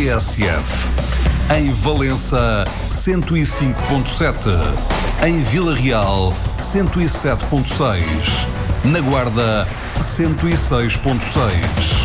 TSF. Em Valença, 105.7. Em Vila Real, 107.6. Na Guarda, 106.6.